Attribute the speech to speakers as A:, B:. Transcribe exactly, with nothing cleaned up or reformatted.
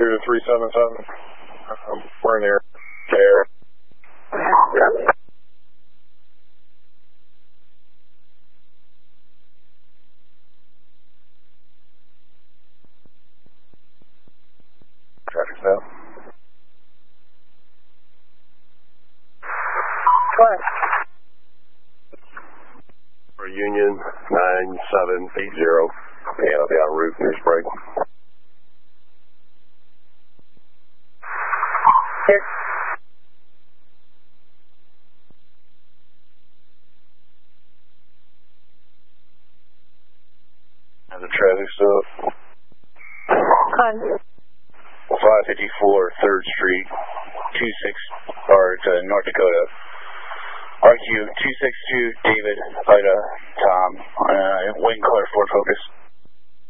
A: two to three seven seven. Um, we're in the air. Air. Traffic's out.
B: What?
A: For Union nine seven eight zero. Yeah, I'll be on route news break.
B: Yes.
A: How's the traffic stuff?
B: Con.
A: five fifty-four third Street, two six, or to North Dakota. R Q two six two, David, Ida, Tom, uh, Wayne Clark, Ford Focus.